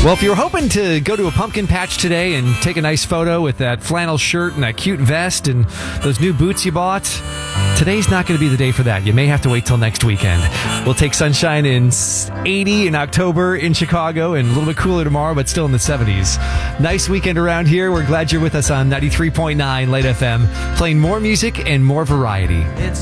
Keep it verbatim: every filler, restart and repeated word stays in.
Well, if you're hoping to go to a pumpkin patch today and take a nice photo with that flannel shirt and that cute vest and those new boots you bought, today's not going to be the day for that. You may have to wait till next weekend. We'll take sunshine in eighty in October in Chicago and a little bit cooler tomorrow, but still in the seventies. Nice weekend around here. We're glad you're with us on ninety-three point nine Late F M, playing more music and more variety.